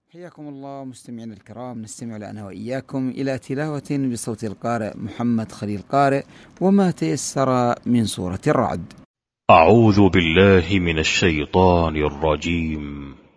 حياكم الله مستمعينا الكرام، نستمع أنا وإياكم إلى تلاوة بصوت القارئ محمد خليل قارئ وما تيسر من سورة الرعد. أعوذ بالله من الشيطان الرجيم.